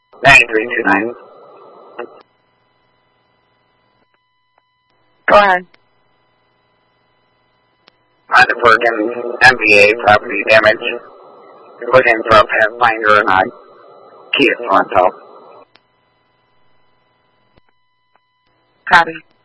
9329. Go ahead. On the Bergen MBA property damage. Looking for a Pathfinder and a Kia Sorento. Copy.